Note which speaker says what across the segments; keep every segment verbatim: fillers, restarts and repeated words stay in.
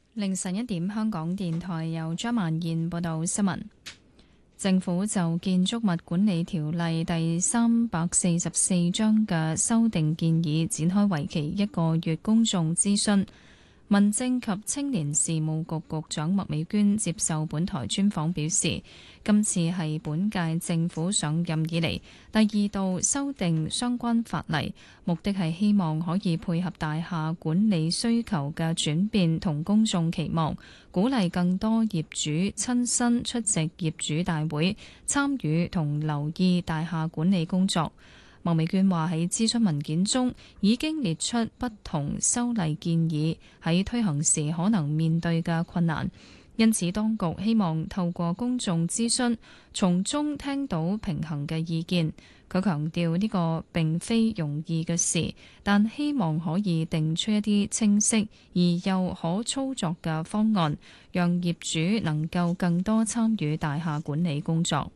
Speaker 1: 凌晨一點，香港電台由張曼燕報道新聞。政府就建築物管理條例第三百四十四章嘅修訂建議展開為期一個月公眾諮詢。民政及青年事務局局長麥美娟接受本台專訪表示，今次係本屆政府上任以嚟第二度修訂相關法例，目的係希望可以配合大廈管理需求嘅轉變同公眾期望，鼓勵更多業主親身出席業主大會，參與同留意大廈管理工作。麥美娟話喺諮詢文件中已經列出不同修例建議喺推行時可能面對嘅困難，因此當局希望透過公眾諮詢，從中聽到平衡嘅意見。佢強調呢個並非容易嘅事，但希望可以定出一啲清晰而又可操作嘅方案，讓業主能夠更多參與大廈管理工作。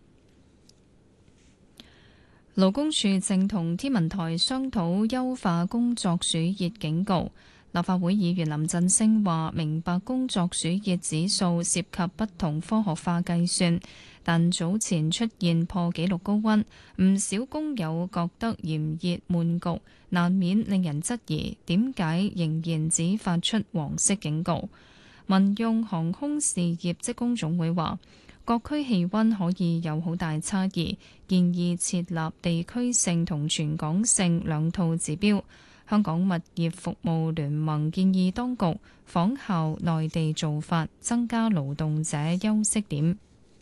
Speaker 1: 勞工處正同天文台商討優化工作暑熱警告。立法會議員林振昇話：明白工作暑熱指數涉及不同科學化計算，但早前出現破紀錄高溫，唔少工友覺得炎熱悶局，難免令人質疑點解仍然只發出黃色警告。民用航空事業職工總會話：各區氣溫可以有好大差異，建議設立地區性同全港性兩套指標。香港物業服務聯盟建議當局仿效內地做法，增加勞動者休息點。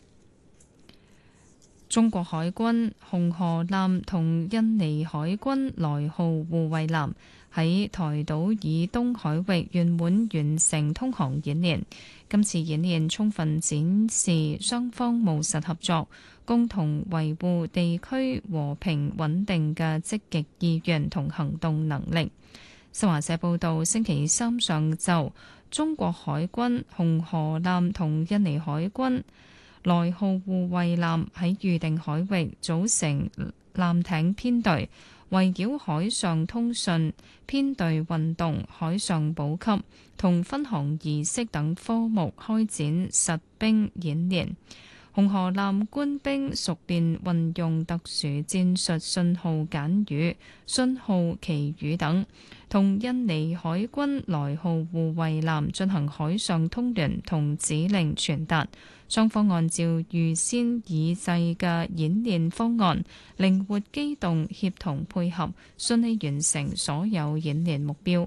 Speaker 1: 中國海軍紅河艦同印尼海軍來號護衛艦喺台島以東海域圓滿完成通航演練。今次演練充分展示雙方務實合作，共同維護地區和平穩定嘅積極意願同行動能力。新華社報道，星期三上晝，中國海軍紅河艦同印尼海軍來號護衛艦喺預定海域組成艦艇編隊，圍繞海上通訊、編隊運動、海上補給同分航儀式等科目開展實兵演練。紅河艦官兵熟練運用特殊戰術信號簡語、信號旗語等，同印尼海軍來號護衛艦進行海上通聯同指令傳達。雙方按照預先擬制嘅演練方案，靈活機動、協同配合，順利完成所有演練目標。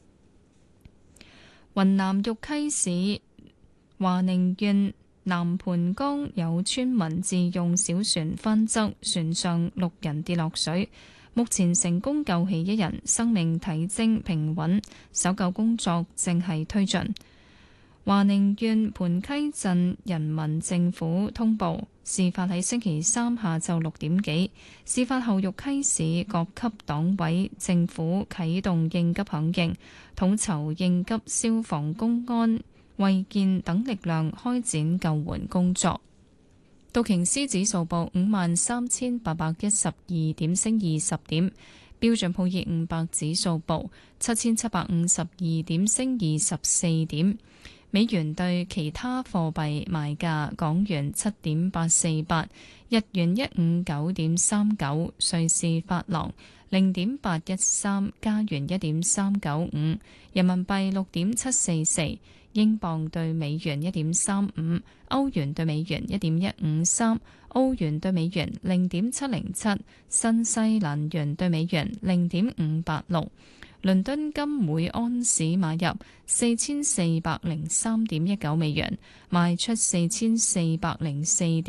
Speaker 1: 雲南玉溪市華寧縣南盤江有村民自用小船翻側，船上六人跌落水，目前成功救起一人，生命體徵平穩，搜救工作正係推進。華寧縣盤溪鎮人民政府通報，事發喺星期三下晝六點幾。事發後，玉溪市各級黨委政府啟動應急響應，統籌應急消防、公安、衛健等力量開展救援工作。道瓊斯指數報五萬三千八百一十二點，升二十點。標準普爾五百指數報七千七百五十二點，升二十四點。美元對其他貨幣賣價：港元七點八四八，日元一五九點三九，瑞士法郎零點八一三，加元一點三九五，人民幣六點七四四，英鎊對美元一點三五，歐元對美元一點一五三，澳元對美元零點七零七，新西蘭元對美元零點五八六。倫敦金每安士買入四千四百零三點一九美元，賣出四千四百零四